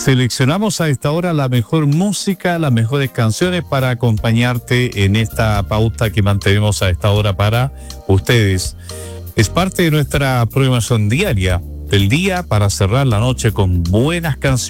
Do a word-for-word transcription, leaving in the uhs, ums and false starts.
Seleccionamos a esta hora la mejor música, las mejores canciones para acompañarte en esta pauta que mantenemos a esta hora para ustedes. Es parte de nuestra programación diaria del día para cerrar la noche con buenas canciones.